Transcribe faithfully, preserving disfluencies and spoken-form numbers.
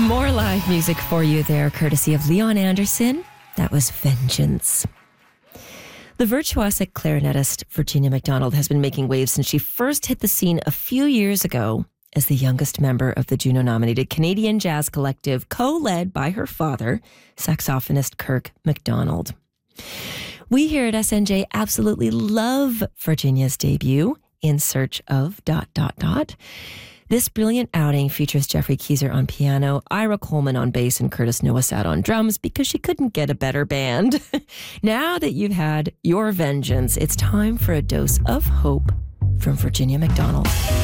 More live music for you there, courtesy of Leon Anderson. That was Vengeance. The virtuosic clarinetist Virginia McDonald has been making waves since she first hit the scene a few years ago as the youngest member of the Juno-nominated Canadian Jazz Collective, co-led by her father, saxophonist Kirk McDonald. We here at S N J absolutely love Virginia's debut, In Search of... dot, dot, dot. This brilliant outing features Jeffrey Keyser on piano, Ira Coleman on bass, and Curtis Nowosad on drums because she couldn't get a better band. Now that you've had your vengeance, it's time for a dose of hope from Virginia McDonald.